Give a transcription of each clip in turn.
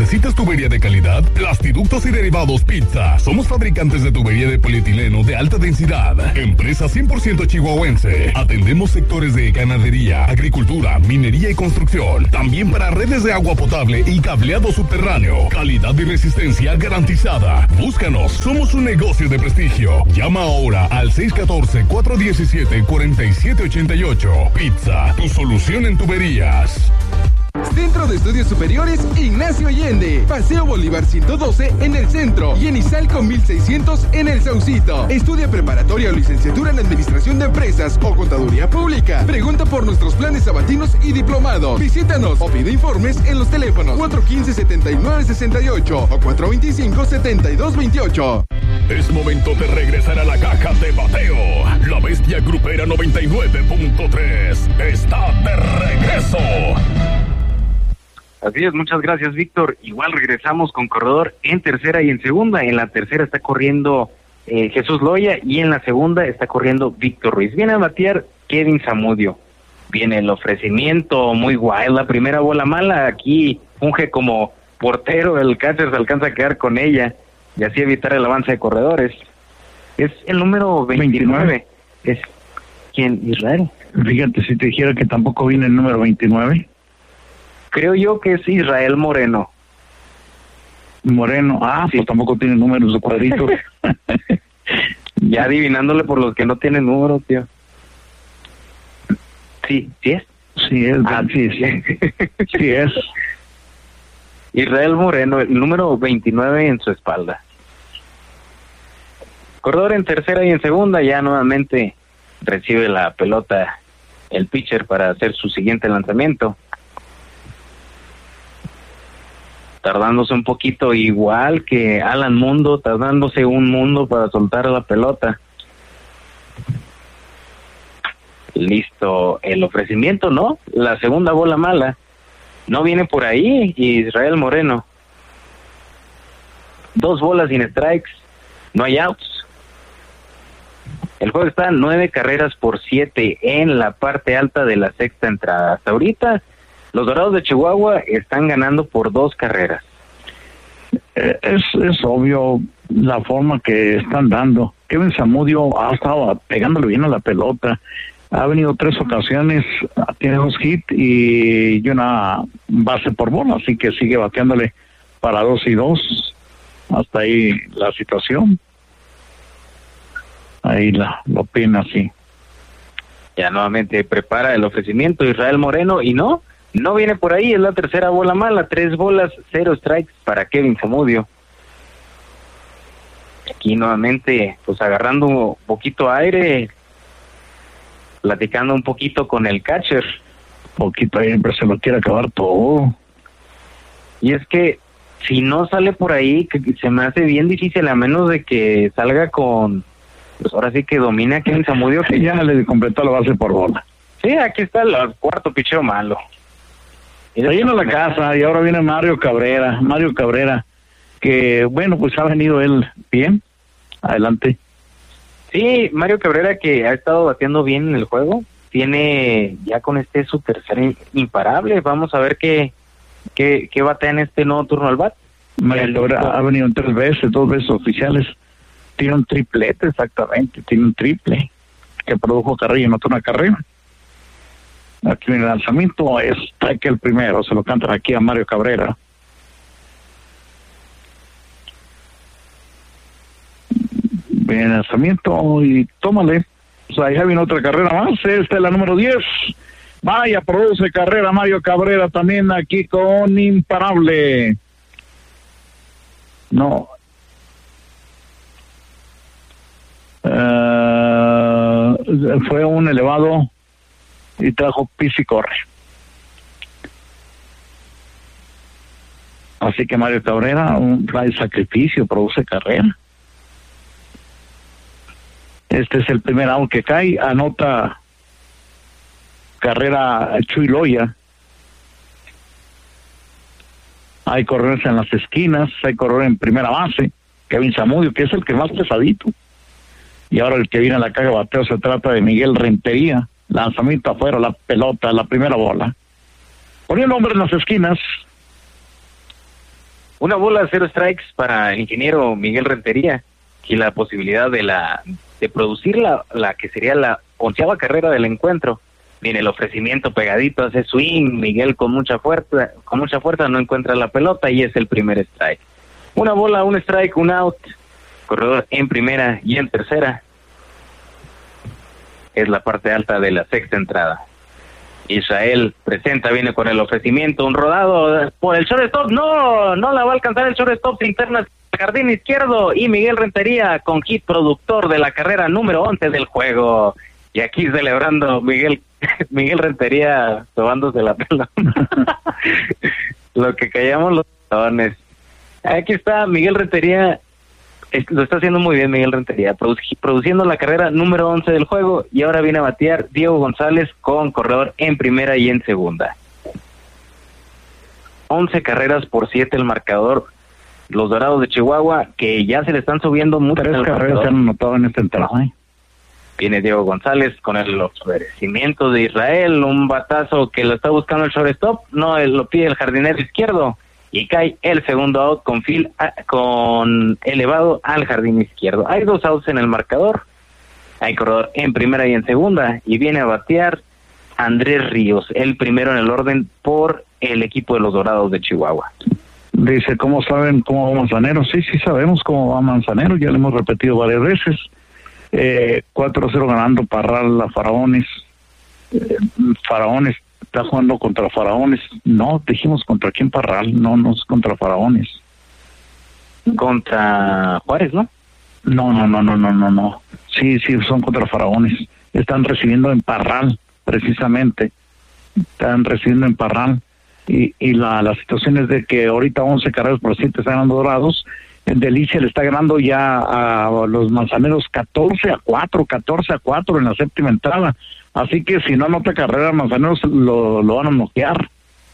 ¿Necesitas tubería de calidad? Plastiductos y Derivados Pizza. Somos fabricantes de tubería de polietileno de alta densidad. Empresa 100% chihuahuense. Atendemos sectores de ganadería, agricultura, minería y construcción. También para redes de agua potable y cableado subterráneo. Calidad y resistencia garantizada. Búscanos. Somos un negocio de prestigio. Llama ahora al 614-417-4788. Pizza, tu solución en tuberías. Centro de Estudios Superiores Ignacio Allende, Paseo Bolívar 112 en el centro y en Izalco 1600 en el Saucito. Estudia preparatoria o licenciatura en Administración de Empresas o Contaduría Pública. Pregunta por nuestros planes sabatinos y diplomado. Visítanos o pide informes en los teléfonos 415-7968 o 425-7228. Es momento de regresar a la caja de bateo. La bestia grupera 99.3 está de regreso. Así es, muchas gracias, Víctor. Igual regresamos con corredor en tercera y en segunda. En la tercera está corriendo Jesús Loya y en la segunda está corriendo Víctor Ruiz. Viene a batear Kevin Zamudio. Viene el ofrecimiento muy guay. La primera bola mala, aquí funge como portero. El catcher se alcanza a quedar con ella y así evitar el avance de corredores. Es el número 29. ¿Es quién? Israel. Fíjate, si te dijera que tampoco viene el número 29. Creo yo que es Israel Moreno. Moreno, sí. Pues tampoco tiene números de cuadritos. Ya adivinándole por los que no tienen números, tío. Sí, ¿sí es? Sí es, sí. Sí es. Israel Moreno, el número 29 en su espalda. Corredor en tercera y en segunda, ya nuevamente recibe la pelota el pitcher para hacer su siguiente lanzamiento. Tardándose un poquito igual que Alan Mundo, tardándose un mundo para soltar la pelota. Listo, el ofrecimiento, ¿no? La segunda bola mala. No viene por ahí Israel Moreno. 2 bolas sin strikes, no hay outs. El juego está 9-7 en la parte alta de la sexta entrada. Hasta ahorita los Dorados de Chihuahua están ganando por 2 carreras. Es obvio la forma que están dando. Kevin Zamudio ha estado pegándole bien a la pelota. Ha venido 3 ocasiones, tiene 2 hits y una base por bola, así que sigue bateándole para 2-2. Hasta ahí la situación. Ahí lo opina así. Ya nuevamente prepara el ofrecimiento Israel Moreno y no viene por ahí, es la tercera bola mala, 3 bolas, 0 strikes para Kevin Zamudio. Aquí nuevamente, pues agarrando un poquito aire, platicando un poquito con el catcher. Poquito aire, pero se lo quiere acabar todo. Y es que si no sale por ahí, que se me hace bien difícil, a menos de que salga con, pues ahora sí que domina Kevin Zamudio. Que ya le completó la base por bola. Sí, aquí está el cuarto picheo malo. Está lleno la casa y ahora viene Mario Cabrera, que bueno, pues ha venido él bien, adelante. Sí, Mario Cabrera, que ha estado bateando bien en el juego, tiene ya con su tercer imparable. Vamos a ver qué batea en este nuevo turno al bat. Mario Cabrera ha venido 3 veces, 2 veces oficiales, tiene un triplete, exactamente, tiene un triple que produjo carrera y anotó una carrera. Aquí en el lanzamiento es strike el primero, se lo cantan aquí a Mario Cabrera. Bien el lanzamiento y tómale. O sea, ya viene otra carrera más, esta es la número 10. Vaya, produce carrera Mario Cabrera también aquí con imparable. No. Fue un elevado y trajo pis y corre. Así que Mario Cabrera, un fly sacrificio, produce carrera. Este es el primer out que cae, anota carrera Chuy Loya. Hay corredores en las esquinas, hay corredor en primera base, Kevin Zamudio, que es el que más pesadito. Y ahora el que viene a la caja de bateo se trata de Miguel Rentería. Lanzamiento afuera, la pelota, la primera bola. Poniendo hombre en las esquinas. Una bola, 0 strikes para el ingeniero Miguel Rentería y la posibilidad de producir la que sería la 11ª carrera del encuentro. Viene el ofrecimiento pegadito, hace swing, Miguel con mucha fuerza no encuentra la pelota y es el primer strike. Una bola, 1 strike, 1 out, corredor en primera y en tercera. Es la parte alta de la 6ª entrada. Israel presenta, viene con el ofrecimiento, un rodado por el shortstop, no la va a alcanzar el shortstop, interna jardín izquierdo, y Miguel Rentería con hit productor de la carrera número 11 del juego. Y aquí celebrando Miguel Rentería sobándose la pelota. Lo que callamos los talones. Aquí está Miguel Rentería. Lo está haciendo muy bien Miguel Rentería, produciendo la carrera número 11 del juego, y ahora viene a batear Diego González con corredor en primera y en segunda. 11 carreras por 7 el marcador. Los Dorados de Chihuahua, que ya se le están subiendo mucho. 3 carreras se han anotado en esta entrada. Viene Diego González con el ofrecimiento de Israel, un batazo que lo está buscando el shortstop, no, lo pide el jardinero izquierdo. Y cae el segundo out con elevado al jardín izquierdo. Hay 2 outs en el marcador. Hay corredor en primera y en segunda. Y viene a batear Andrés Ríos, el primero en el orden por el equipo de los Dorados de Chihuahua. Dice, ¿cómo saben cómo va Manzanero? Sí sabemos cómo va Manzanero. Ya lo hemos repetido varias veces. 4-0 ganando Parral a Faraones. Faraones está jugando contra Faraones. No, dijimos contra quién, Parral, no es contra Faraones. Contra Juárez, ¿no? No. Sí, son contra Faraones. Están recibiendo en Parral, precisamente. Están recibiendo en Parral. Y la situación es de que ahorita 11 carreras por 7 están ganando Dorados. En Delicia le está ganando ya a los Manzaneros 14-4 en la 7ª entrada. Así que si no anota carrera, Manzaneros lo van a noquear.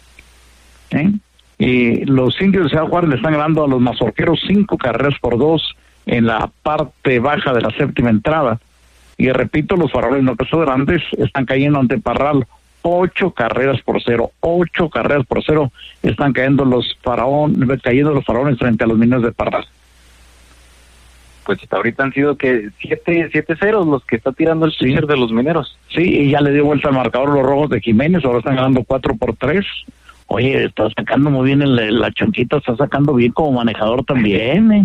Y los Indios de Ciudad Juárez le están ganando a los Mazorqueros 5 carreras por 2 en la parte baja de la 7ª entrada. Y repito, los Faraones no peso grandes están cayendo ante Parral 8 carreras por 0. 8 carreras por 0 están cayendo los Faraones frente a los Mineros de Parral. Pues hasta ahorita han sido que 7-0 los que está tirando el pitcher de los Mineros. Sí, y ya le dio vuelta al marcador los Rojos de Jiménez, ahora están ganando 4-3. Oye, está sacando muy bien la Chonquita, está sacando bien como manejador también.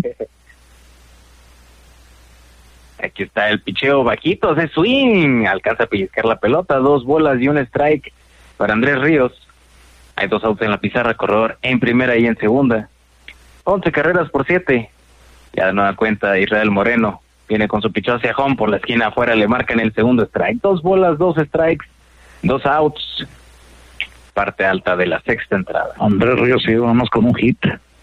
Aquí está el picheo bajito, de swing, alcanza a pellizcar la pelota, 2 bolas y 1 strike para Andrés Ríos. Hay 2 outs en la pizarra, corredor en primera y en segunda. 11 carreras por 7. Ya de nueva cuenta Israel Moreno viene con su picheo hacia home, por la esquina afuera le marcan el segundo strike. 2 bolas, 2 strikes, 2 outs. Parte alta de la 6ª entrada. Andrés Ríos sí, vamos con un hit.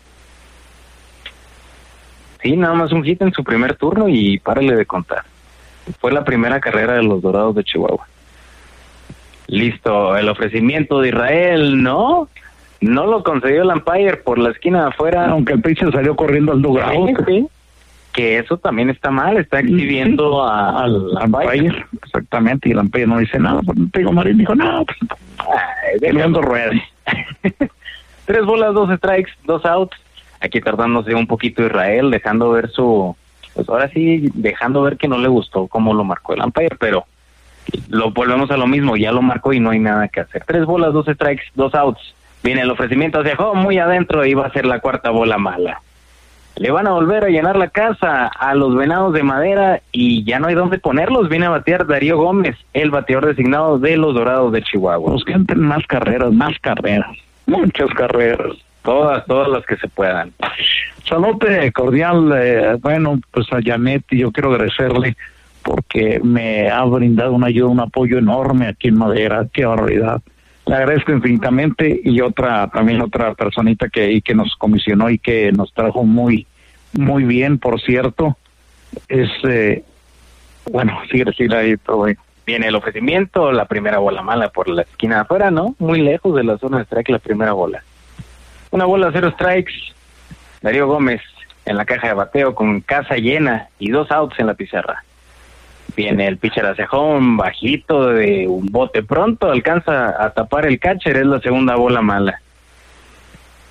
Sí, nada más un hit en su primer turno y párale de contar. Fue la primera carrera de los Dorados de Chihuahua. Listo, el ofrecimiento de Israel, no lo concedió el umpire por la esquina de afuera. Aunque el pitcher salió corriendo al dugout. Sí, que eso también está mal, está exhibiendo al umpire. Exactamente, y el umpire no dice nada. Digo, Marín dijo, no, pues, dejando ruede. 3 bolas, 2 strikes, 2 outs. Aquí tardándose un poquito Israel, dejando ver pues ahora sí, dejando ver que no le gustó cómo lo marcó el umpire, pero lo volvemos a lo mismo, ya lo marcó y no hay nada que hacer. 3 bolas, 2 strikes, 2 outs. Viene el ofrecimiento hacia home, muy adentro, y va a ser la 4ª bola mala. Le van a volver a llenar la casa a los Venados de Madera y ya no hay dónde ponerlos. Viene a batear Darío Gómez, el bateador designado de los Dorados de Chihuahua. Los que entren más carreras, muchas carreras. Todas las que se puedan. Saludo cordial, bueno, pues a Janet, yo quiero agradecerle porque me ha brindado una ayuda, un apoyo enorme aquí en Madera, qué barbaridad. Le agradezco infinitamente, y también otra personita que nos comisionó y que nos trajo muy bien, por cierto, es, bueno, sigue ahí todo bien. Viene el ofrecimiento, la primera bola mala por la esquina de afuera, ¿no? Muy lejos de la zona de strike, la primera bola. 1 bola, 0 strikes. Darío Gómez en la caja de bateo con casa llena y 2 outs en la pizarra. Viene el pitcher hacia home, bajito de un bote pronto, alcanza a tapar el catcher, es la segunda bola mala.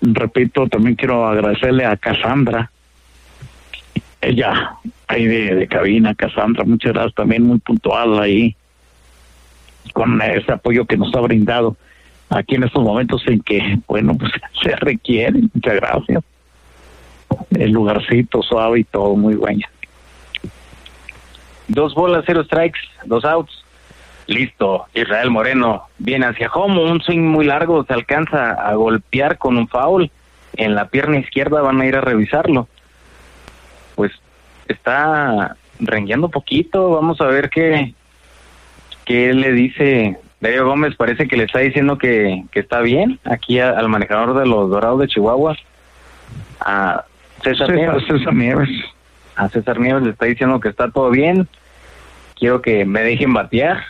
repito, también quiero agradecerle a Cassandra, ella ahí de cabina. Cassandra, muchas gracias, también muy puntual ahí con ese apoyo que nos ha brindado aquí en estos momentos en que, bueno, pues se requiere. Muchas gracias. El lugarcito suave y todo muy bueno. 2 bolas, 0 strikes, 2 outs. Listo, Israel Moreno viene hacia home, un swing muy largo, se alcanza a golpear con un foul en la pierna izquierda, van a ir a revisarlo. Pues está rengueando poquito, vamos a ver qué le dice Darío Gómez. Parece que le está diciendo que está bien aquí al manejador de los Dorados de Chihuahua, a César Nieves. A César Nieves le está diciendo que está todo bien, quiero que me dejen batear.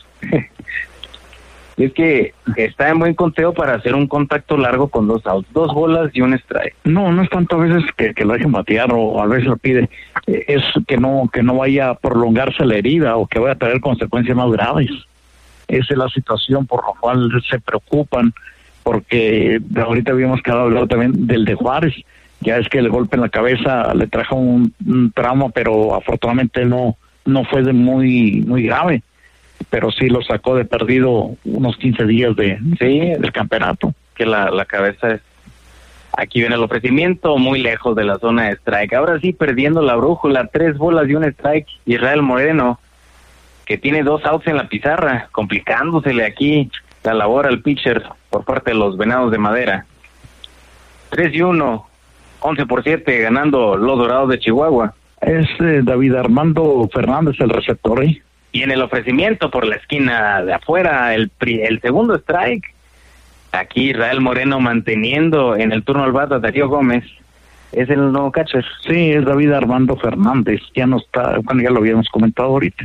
Y es que está en buen conteo para hacer un contacto largo con 2 outs, 2 bolas y un strike. No es tanto a veces que lo dejen batear o a veces lo pide, es que no vaya a prolongarse la herida o que vaya a traer consecuencias más graves. Esa es la situación por la cual se preocupan, porque ahorita habíamos quedado hablando también del de Juárez. Ya es que el golpe en la cabeza le trajo un trauma, pero afortunadamente no fue de muy grave, pero sí lo sacó de perdido unos 15 días del campeonato. Que la cabeza es... Aquí viene el ofrecimiento, muy lejos de la zona de strike. Ahora sí, perdiendo la brújula, 3 bolas y un strike. Israel Moreno, que tiene 2 outs en la pizarra, complicándosele aquí la labor al pitcher por parte de los Venados de Madera. 3-1, 11-7, ganando los Dorados de Chihuahua. Es David Armando Fernández el receptor ahí. Y en el ofrecimiento por la esquina de afuera, el segundo strike. Aquí Israel Moreno manteniendo en el turno al bat a Darío Gómez. ¿Es el nuevo catcher? Sí, es David Armando Fernández. Ya no está, bueno, ya lo habíamos comentado ahorita.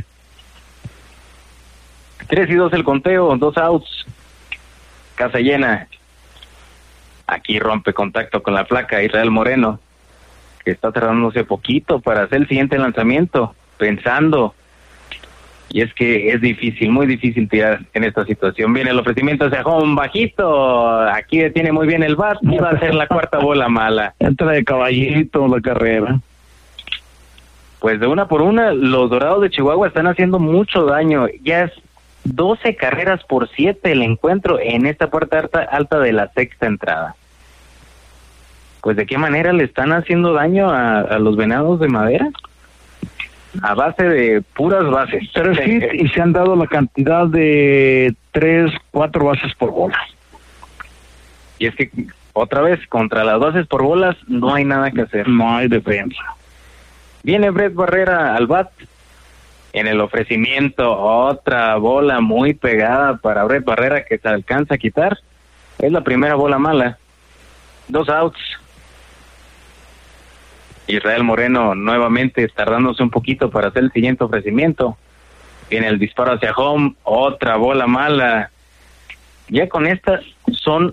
3-2 el conteo, 2 outs. Casa llena. Aquí rompe contacto con la placa Israel Moreno, que está tardándose poquito para hacer el siguiente lanzamiento, pensando. Y es que es difícil, muy difícil tirar en esta situación. Viene el ofrecimiento hacia home, bajito. Aquí detiene muy bien el bat y va a ser la 4ª bola mala. Entra de caballito la carrera. Pues de una por una, los Dorados de Chihuahua están haciendo mucho daño. Ya es 12 carreras por 7 el encuentro en esta puerta alta de la 6ª entrada. Pues de qué manera le están haciendo daño a los Venados de Madera, a base de puras bases. 3 hits y se han dado la cantidad de 3-4 bases por bola. Y es que otra vez contra las bases por bolas no hay nada que hacer. No hay defensa. Viene Brett Barrera al bat. En el ofrecimiento, otra bola muy pegada para Brett Barrera que se alcanza a quitar. Es la primera bola mala. 2 outs. Israel Moreno nuevamente tardándose un poquito para hacer el siguiente ofrecimiento. Viene el disparo hacia home, otra bola mala. Ya con estas son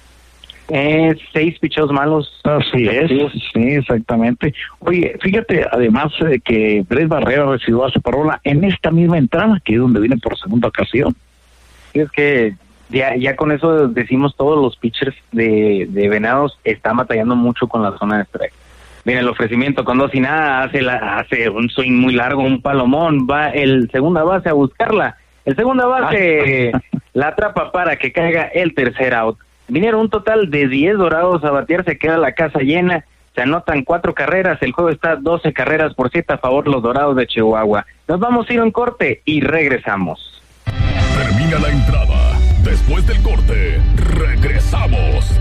6 picheos malos. Así es, sí, exactamente. Oye, fíjate, además de que Brett Barrera recibió base por bola en esta misma entrada, que es donde viene por segunda ocasión. Es que ya con eso decimos, todos los pitchers de Venados están batallando mucho con la zona de strike. Viene el ofrecimiento con 2 y nada, hace un swing muy largo, un palomón, va el segunda base a buscarla. El segunda base la atrapa para que caiga el tercer out. Vinieron un total de 10 Dorados a batear, se queda la casa llena, se anotan 4 carreras, el juego está 12 carreras por 7 a favor los Dorados de Chihuahua. Nos vamos a ir a un corte y regresamos. Termina la entrada. Después del corte, regresamos.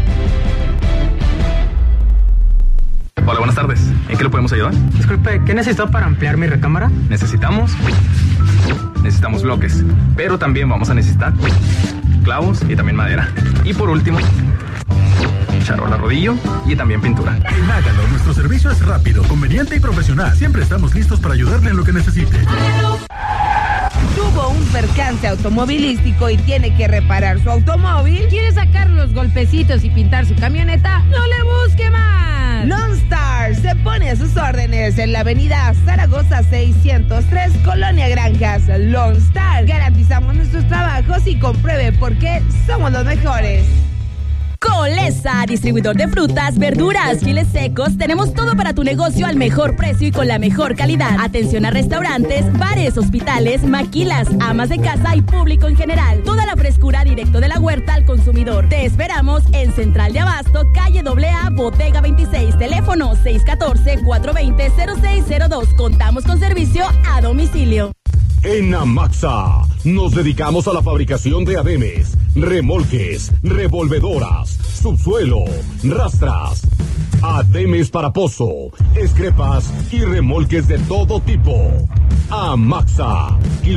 Hola, buenas tardes. ¿En qué le podemos ayudar? Disculpe, ¿qué necesito para ampliar mi recámara? Necesitamos bloques, pero también vamos a necesitar clavos y también madera. Y por último, charola rodillo y también pintura. En Hágalo, nuestro servicio es rápido, conveniente y profesional. Siempre estamos listos para ayudarle en lo que necesite. Tuvo un percance automovilístico y tiene que reparar su automóvil. ¿Quiere sacar los golpecitos y pintar su camioneta? ¡No le busque más! Lone Star se pone a sus órdenes en la avenida Zaragoza 603, Colonia Granjas. Lone Star, garantizamos nuestros trabajos y compruebe por qué somos los mejores. Colesa, distribuidor de frutas, verduras, chiles secos. Tenemos todo para tu negocio al mejor precio y con la mejor calidad. Atención a restaurantes, bares, hospitales, maquilas, amas de casa y público en general. Toda la frescura directo de la huerta al consumidor. Te esperamos en Central de Abasto, calle AA, Bodega 26, teléfono 614-420-0602. Contamos con servicio a domicilio. En Amaxa nos dedicamos a la fabricación de ademes, remolques, revolvedoras, subsuelo, rastras, ademes para pozo, escrepas y remolques de todo tipo. Amaxa.